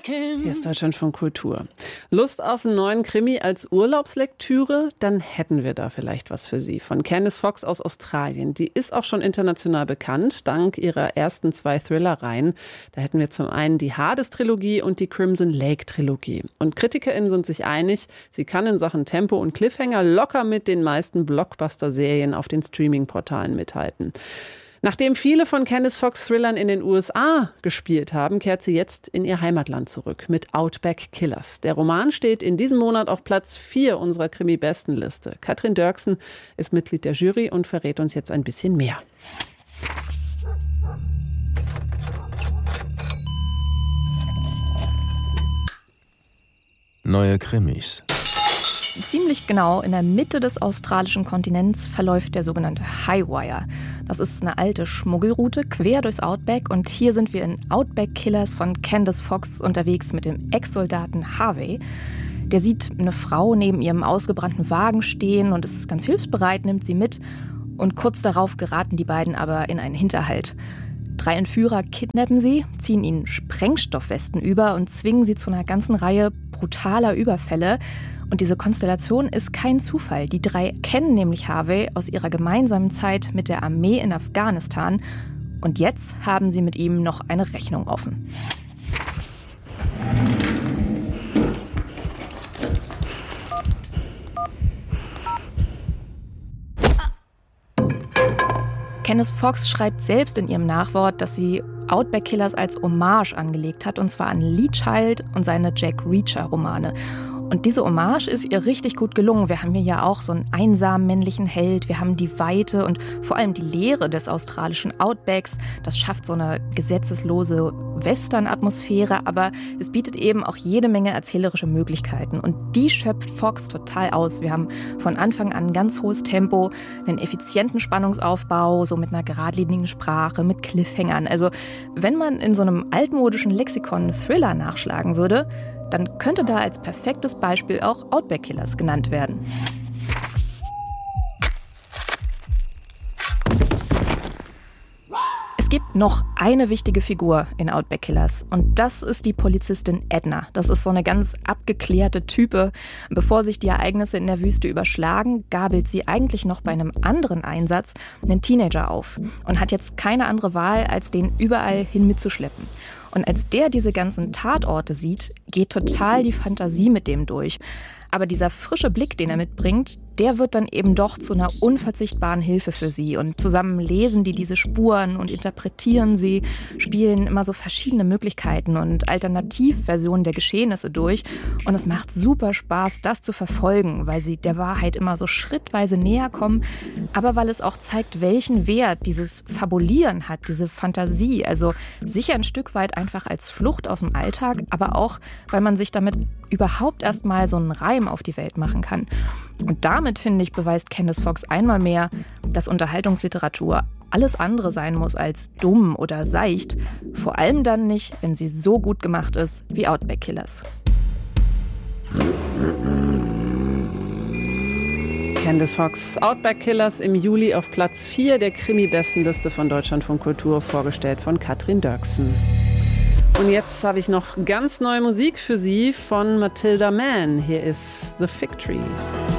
Hier ist Deutschlandfunk Kultur. Lust auf einen neuen Krimi als Urlaubslektüre? Dann hätten wir da vielleicht was für Sie. Von Candice Fox aus Australien. Die ist auch schon international bekannt, dank ihrer ersten 2 Thriller-Reihen. Da hätten wir zum einen die Hades-Trilogie und die Crimson Lake-Trilogie. Und KritikerInnen sind sich einig, sie kann in Sachen Tempo und Cliffhanger locker mit den meisten Blockbuster-Serien auf den Streaming-Portalen mithalten. Nachdem viele von Candice Fox Thrillern in den USA gespielt haben, kehrt sie jetzt in ihr Heimatland zurück mit Outback Killers. Der Roman steht in diesem Monat auf Platz 4 unserer Krimi-Bestenliste. Katrin Dörksen ist Mitglied der Jury und verrät uns jetzt ein bisschen mehr. Neue Krimis. Ziemlich genau in der Mitte des australischen Kontinents verläuft der sogenannte Highwire. Das ist eine alte Schmuggelroute quer durchs Outback und hier sind wir in Outback Killers von Candice Fox unterwegs mit dem Ex-Soldaten Harvey. Der sieht eine Frau neben ihrem ausgebrannten Wagen stehen und ist ganz hilfsbereit, nimmt sie mit und kurz darauf geraten die beiden aber in einen Hinterhalt. 3 Entführer kidnappen sie, ziehen ihnen Sprengstoffwesten über und zwingen sie zu einer ganzen Reihe brutaler Überfälle. Und diese Konstellation ist kein Zufall. Die 3 kennen nämlich Harvey aus ihrer gemeinsamen Zeit mit der Armee in Afghanistan. Und jetzt haben sie mit ihm noch eine Rechnung offen. Candice Fox schreibt selbst in ihrem Nachwort, dass sie Outback Killers als Hommage angelegt hat, und zwar an Lee Child und seine Jack Reacher-Romane. Und diese Hommage ist ihr richtig gut gelungen. Wir haben hier ja auch so einen einsamen männlichen Held. Wir haben die Weite und vor allem die Leere des australischen Outbacks. Das schafft so eine gesetzeslose Western-Atmosphäre, aber es bietet eben auch jede Menge erzählerische Möglichkeiten. Und die schöpft Fox total aus. Wir haben von Anfang an ein ganz hohes Tempo, einen effizienten Spannungsaufbau, so mit einer geradlinigen Sprache, mit Cliffhangern. Also wenn man in so einem altmodischen Lexikon einen Thriller nachschlagen würde, dann könnte da als perfektes Beispiel auch Outback Killers genannt werden. Es gibt noch eine wichtige Figur in Outback Killers und das ist die Polizistin Edna. Das ist so eine ganz abgeklärte Type. Bevor sich die Ereignisse in der Wüste überschlagen, gabelt sie eigentlich noch bei einem anderen Einsatz einen Teenager auf und hat jetzt keine andere Wahl, als den überall hin mitzuschleppen. Und als der diese ganzen Tatorte sieht, geht total die Fantasie mit dem durch. Aber dieser frische Blick, den er mitbringt, der wird dann eben doch zu einer unverzichtbaren Hilfe für sie. Und zusammen lesen die diese Spuren und interpretieren sie, spielen immer so verschiedene Möglichkeiten und Alternativversionen der Geschehnisse durch. Und es macht super Spaß, das zu verfolgen, weil sie der Wahrheit immer so schrittweise näher kommen. Aber weil es auch zeigt, welchen Wert dieses Fabulieren hat, diese Fantasie. Also sicher ein Stück weit einfach als Flucht aus dem Alltag, aber auch, weil man sich damit überhaupt erst mal so einen Reim auf die Welt machen kann. Und damit, finde ich, beweist Candice Fox einmal mehr, dass Unterhaltungsliteratur alles andere sein muss als dumm oder seicht. Vor allem dann nicht, wenn sie so gut gemacht ist wie Outback Killers. Candice Fox, Outback Killers im Juli auf Platz 4 der Krimi-Bestenliste von Deutschlandfunk Kultur, vorgestellt von Katrin Dörksen. Und jetzt habe ich noch ganz neue Musik für Sie von Matilda Mann. Hier ist The Fig Tree.